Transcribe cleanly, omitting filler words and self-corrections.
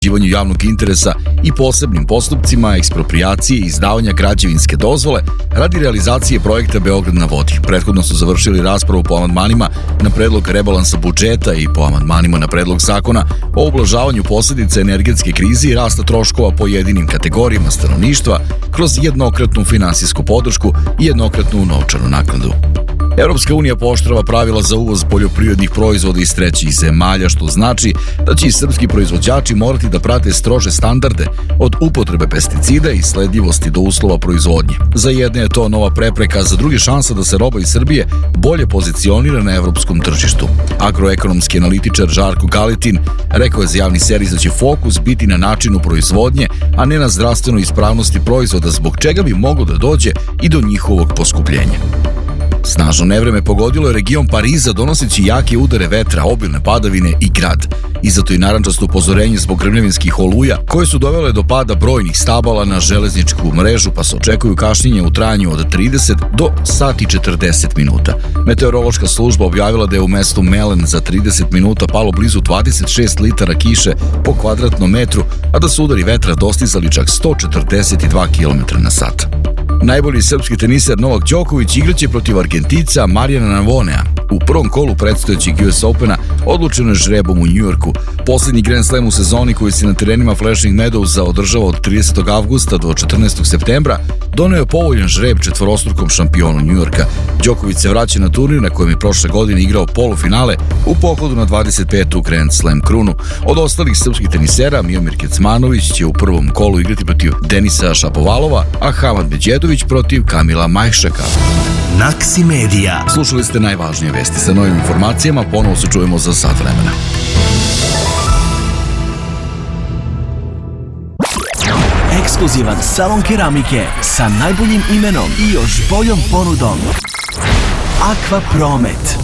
utvrđivanju javnog interesa i posebnim postupcima eksproprijacije i izdavanja građevinske dozvole radi realizacije projekta Beograd na vodi. Prethodno su završili raspravu po amandmanima na predlog rebalansa budžeta i po amandmanima na predlog zakona o ublažavanju posledica energetske krize i rasta troškova pojedinim kategorijama stanovništva kroz jednokratnu finansijsku podršku i jednokratnu novčanu naknadu. Evropska unija pooštrava pravila za uvoz poljoprivrednih proizvoda iz trećih zemalja, što znači da će i srpski proizvođači morati da prate strože standarde od upotrebe pesticida i sledljivosti do uslova proizvodnje. Za jedne je to nova prepreka, za druge šansa da se roba iz Srbije bolje pozicionira na evropskom tržištu. Agroekonomski analitičar Žarko Galetin rekao je za javni servis da će fokus biti na načinu proizvodnje, a ne na zdravstvenoj ispravnosti proizvoda, zbog čega bi moglo da dođe i do njihovog poskupljenja. Snažno nevreme pogodilo je region Pariza donoseći jake udare vetra, obilne padavine i grad. Izato i narandžasto upozorenje zbog grmljavinskih oluja koje su dovele do pada brojnih stabala na železničku mrežu, pa se očekuju kašnjenja u trajanju od 30 do sat i 40 minuta. Meteorološka služba objavila da je u mestu Melen za 30 minuta palo blizu 26 litara kiše po kvadratnom metru, a da su udari vetra dostizali čak 142 km na sat. Najbolji srpski teniser Novak Đoković igraće protiv Argentica Marijana Navonea. U prvom kolu predstojećeg US Opena odlučeno je žrebom u Njujorku. Poslednji Grand Slam u sezoni koji se na terenima Flushing Meadowsa održava od 30. avgusta do 14. septembra doneo je povoljan žreb četvorostrukom šampionu Njujorka. Đoković se vraća na turnir na kojem je prošle godine igrao polufinale u pohodu na 25. Grand Slam krunu. Od ostalih srpskih tenisera Miomir Kecmanović će u prvom kolu igrati protiv Denisa Šapovalova, a Hamad Beđedović protiv Kamila Majšeka. Naksimedia. Slušali ste najvažnije vesti. Sa novim informacijama ponovo se čujemo za sat vremena. Ekskluzivan salon keramike sa najboljim imenom i još boljom ponudom. Aqua Promet.